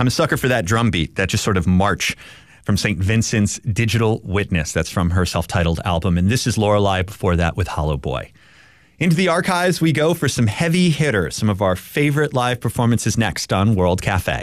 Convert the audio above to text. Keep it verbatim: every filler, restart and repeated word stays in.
I'm a sucker for that drum beat, that just sort of march from Saint Vincent's Digital Witness. That's from her self-titled album. And this is Lorelei before that with Hollow Boy. Into the archives we go for some heavy hitters, some of our favorite live performances next on World Cafe.